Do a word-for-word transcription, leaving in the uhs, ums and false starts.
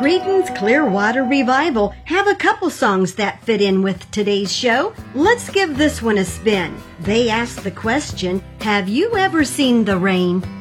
Creedence Clearwater Revival have a couple songs that fit in with today's show. Let's give this one a spin. They ask the question, have you ever seen the rain?